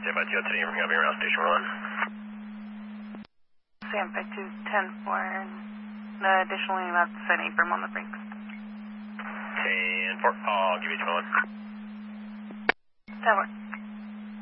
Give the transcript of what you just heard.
Stand by 203, we're going to be around station 1. Stand by 210 additionally, that's setting firm on the brakes. 10-4, I'll give you 2 1. That works.